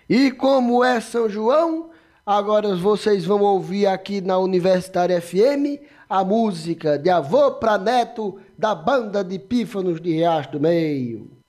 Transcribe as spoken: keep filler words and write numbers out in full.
E como é São João, agora vocês vão ouvir aqui na Universitária F M a música de Avô pra Neto da Banda de Pífanos de Riacho do Meio.